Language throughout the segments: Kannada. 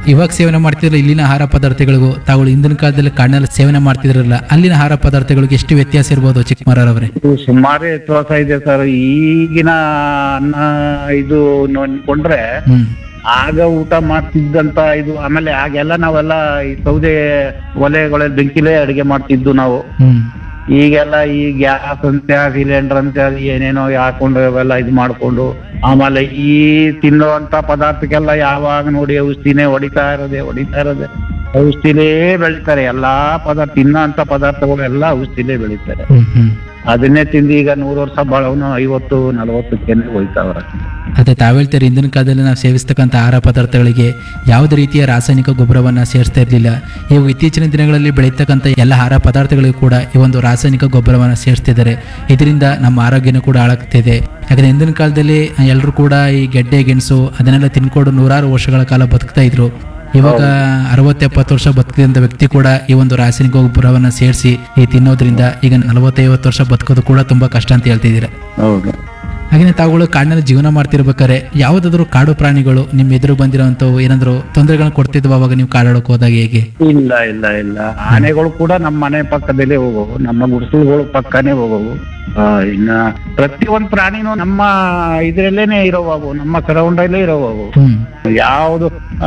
ಇವಾಗ ಸೇವನೆ ಮಾಡ್ತಿದ್ರೆ ಇಲ್ಲಿನ ಆಹಾರ ಪದಾರ್ಥಗಳಿಗೂ ತಾವು ಹಿಂದಿನ ಕಾಲದಲ್ಲಿ ಕಾಡಿನಲ್ಲಿ ಸೇವನೆ ಮಾಡ್ತಿದ್ರಲ್ಲ ಅಲ್ಲಿನ ಆಹಾರ ಪದಾರ್ಥಗಳಿಗೆ ಎಷ್ಟು ವ್ಯತ್ಯಾಸ ಇರ್ಬೋದು ಚಿಕ್ಕಮರವ್ರೆ? ಇದು ಸುಮಾರು ವ್ಯತ್ಯಾಸ ಇದೆ ಸರ್. ಈಗಿನ ಅನ್ನ ಇದು ನೋಡ್ಕೊಂಡ್ರೆ ಹ್ಮ್ ಆಗ ಊಟ ಮಾಡ್ತಿದ್ದಂತ ಇದು, ಆಮೇಲೆ ಆಗೆಲ್ಲ ನಾವೆಲ್ಲ ಈ ಸೌದೆ ಒಲೆಗಳಲ್ಲಿ ಬೆಂಕಿಲೇ ಅಡಿಗೆ ಮಾಡ್ತಿದ್ದು ನಾವು. ಹ್ಮ್ ಈಗೆಲ್ಲ ಈ ಗ್ಯಾಸ್ ಅಂತೆ ಸಿಲಿಂಡರ್ ಅಂತೆ ಅದು ಏನೇನೋ ಹಾಕೊಂಡು ಅವೆಲ್ಲ ಇದು ಮಾಡ್ಕೊಂಡು, ಆಮೇಲೆ ಈ ತಿನ್ನುವಂತ ಪದಾರ್ಥಕ್ಕೆಲ್ಲ ಯಾವಾಗ ನೋಡಿ ಔಷಧಿನೇ ಹೊಡಿತಾ ಇರೋದೆ ಔಷಧಿಲೇ ಬೆಳಿತಾರೆ. ಎಲ್ಲಾ ಪದಾರ್ಥ ತಿನ್ನೋಂತ ಪದಾರ್ಥಗಳು ಎಲ್ಲ ಔಷಧಿಲೇ ಬೆಳಿತಾರೆ. ಹ್ಮ್ ಹ್ಮ್ ಅದನ್ನೇ ತಿಂದು ಈಗ 100 ವರ್ಷ ಬಾಳವನು 50-40 ಹೋಯ್ತಾವ್ರ. ಅದೇ ತಾವ್ ಹೇಳ್ತಾರೆ ಹಿಂದಿನ ಕಾಲದಲ್ಲಿ ನಾವು ಸೇವಿಸ್ತಕ್ಕಂಥ ಆಹಾರ ಪದಾರ್ಥಗಳಿಗೆ ಯಾವುದೇ ರೀತಿಯ ರಾಸಾಯನಿಕ ಗೊಬ್ಬರವನ್ನ ಸೇರಿಸ್ತಾ ಇರಲಿಲ್ಲ. ಇವು ಇತ್ತೀಚಿನ ದಿನಗಳಲ್ಲಿ ಬೆಳೀತಕ್ಕಂಥ ಎಲ್ಲ ಆಹಾರ ಪದಾರ್ಥಗಳಿಗೂ ಕೂಡ ಈ ಒಂದು ರಾಸಾಯನಿಕ ಗೊಬ್ಬರವನ್ನ ಸೇರಿಸ್ತಿದ್ದಾರೆ. ಇದರಿಂದ ನಮ್ಮ ಆರೋಗ್ಯನೂ ಕೂಡ ಹಾಳಾಗ್ತಿದೆ. ಯಾಕಂದ್ರೆ ಹಿಂದಿನ ಕಾಲದಲ್ಲಿ ಎಲ್ಲರೂ ಕೂಡ ಈ ಗೆಡ್ಡೆ ಗೆಣಸು ಅದನ್ನೆಲ್ಲ ತಿನ್ಕೊಂಡು 100 ವರ್ಷಗಳ ಕಾಲ ಬದುಕ್ತಾ ಇದ್ರು. ಇವಾಗ 60-70 ವರ್ಷ ಬದುಕಿದಂತ ವ್ಯಕ್ತಿ ಕೂಡ ಈ ಒಂದು ರಾಸಾಯನಿಕ ಗೊಬ್ಬರವನ್ನ ಸೇರಿಸಿ ಈ ತಿನ್ನೋದ್ರಿಂದ ಈಗ 40-50 ವರ್ಷ ಬದುಕೋದು ಕೂಡ ತುಂಬಾ ಕಷ್ಟ ಅಂತ ಹೇಳ್ತಿದ್ದೀರಾ. ಹೌದು. ಹಾಗೆ ತಾವುಗಳು ಕಾಡಿನಲ್ಲಿ ಜೀವನ ಮಾಡ್ತಿರ್ಬೇಕಾದ್ರೆ ಯಾವ್ದಾದ್ರು ಕಾಡು ಪ್ರಾಣಿಗಳು ನಿಮ್ ಎದುರು ಬಂದಿರೋಂಥವು ಏನಾದ್ರು ತೊಂದರೆಗಳನ್ನ ಕೊಡ್ತಿದ್ವು ಅವಾಗ ನೀವು ಕಾಡಾಡಕ್ ಹೋದಾಗ ಹೇಗೆ? ಇಲ್ಲ ಆನೆಗಳು ಕೂಡ ನಮ್ಮ ಮನೆ ಪಕ್ಕದಲ್ಲೇ ಹೋಗೋವು, ನಮ್ಮ ಗುಡಿಸಲುಗಳು ಪಕ್ಕನೇ ಹೋಗೋವು. ಇನ್ನ ಪ್ರತಿಯೊಂದು ಪ್ರಾಣಿನೂ ನಮ್ಮ ಇದ್ರಲ್ಲೇನೆ ಇರೋವು, ನಮ್ಮ ಸರೌಂಡಲ್ಲೇ ಇರೋವು. ಹ್ಮ್ ಯಾವುದು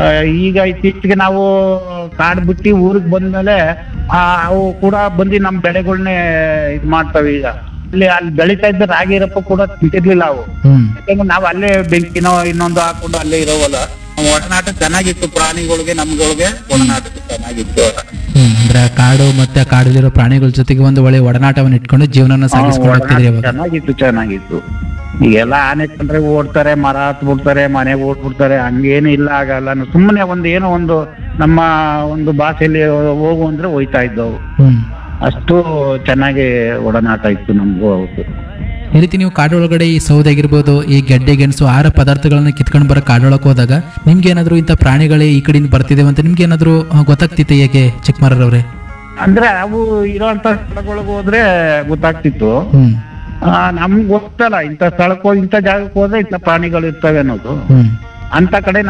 ಈಗ ಇತ್ತೀಚೆಗೆ ನಾವು ಕಾಡ್ ಬಿಟ್ಟು ಊರಿಗೆ ಬಂದ್ಮೇಲೆ ಅವು ಕೂಡ ಬಂದು ನಮ್ಮ ಬೆಳೆಗಳನ್ನೇ ಇದ್ ಮಾಡ್ತಾವೆ. ಈಗ ಅಲ್ಲಿ ಬೆಳಿತಾ ಇದ್ದ ರಾಗಿರಪ್ಪ ಕೂಡ ತಿಂತಿರ್ಲಿಲ್ಲ ಅವು. ಹ್ಮ್ ಯಾಕಂದ್ರೆ ನಾವು ಅಲ್ಲೇ ಬೆಂಕಿನೋ ಇನ್ನೊಂದು ಹಾಕೊಂಡು ಅಲ್ಲೇ ಇರೋವಲ್ಲ. ಒಡನಾಟ ಚೆನ್ನಾಗಿತ್ತು ಪ್ರಾಣಿಗಳಿಗೆ, ನಮ್ಗಳಿಗೆ ಒಡನಾಟ ಚೆನ್ನಾಗಿತ್ತು. ಅಂದ್ರೆ ಕಾಡು ಮತ್ತೆ ಕಾಡಲ್ಲಿರೋ ಪ್ರಾಣಿಗಳ ಜೊತೆಗೆ ಒಂದು ಒಳ್ಳೆ ಒಡನಾಟವನ್ನು ಇಟ್ಕೊಂಡು ಜೀವನ ಸಾಗಿಸ್ಕೊಂಡು ಹೋಗ್ತಿದ್ರಿ ಅವಾಗ. ಚೆನ್ನಾಗಿತ್ತು. ಈಗೆಲ್ಲ ಆನೆ ಕಂಡ್ರೆ ಓಡ್ತಾರೆ, ಮರ ಹತ್ಬಿಡ್ತಾರೆ, ಮನೆಗೆ ಓಡ್ಬಿಡ್ತಾರೆ. ಹಂಗೇನು ಇಲ್ಲ, ಆಗಲ್ಲ. ಸುಮ್ಮನೆ ಏನೋ ಒಂದು ನಮ್ಮ ಒಂದು ಭಾಷೆಯಲ್ಲಿ ಹೋಗು ಅಂದ್ರೆ ಹೋಯ್ತಾ ಇದ್ದವು. ಹ್ಮ್ ಅಷ್ಟು ಚೆನ್ನಾಗಿ ಒಡನಾಟ ಇತ್ತು ನಮ್ಗೂ. ಹೌದು. ಈ ರೀತಿ ನೀವು ಕಾಡೊಳಗಡೆ ಈ ಸೌದೆ ಆಗಿರ್ಬೋದು, ಈ ಗೆಡ್ಡೆ ಗೆಣಸು ಆಹಾರ ಪದಾರ್ಥಗಳನ್ನ ಕಿತ್ಕೊಂಡು ಬರೋ ಕಾಡೊಳಗೆ ಹೋದಾಗ ನಿಮ್ಗೆ ಏನಾದ್ರು ಇಂಥ ಪ್ರಾಣಿಗಳೇ ಈ ಕಡೆಯಿಂದ ಬರ್ತಿದ್ದೇವೆ ಅಂತ ನಿಮ್ಗೆ ಏನಾದ್ರು ಗೊತ್ತಾಗ್ತಿತ್ತು ಹೇಗೆ ಚಿಕ್ಕಮರವ್ರೆ? ಅಂದ್ರೆ ಅವು ಇರೋಂತ ಸ್ಥಳಗಳಿಗೆ ಹೋದ್ರೆ ಗೊತ್ತಾಗ್ತಿತ್ತು. ಹ್ಮ್ ನಮ್ಗೆ ಗೊತ್ತಲ್ಲ ಇಂಥ ಸ್ಥಳಕ್ಕೆ ಹೋಗಿ ಇಂಥ ಜಾಗಕ್ಕೆ ಹೋದ್ರೆ ಇಂಥ ಪ್ರಾಣಿಗಳು ಇರ್ತವೆ ಅನ್ನೋದು. ಹ್ಮ್ ಅಂತ ಕಡೆ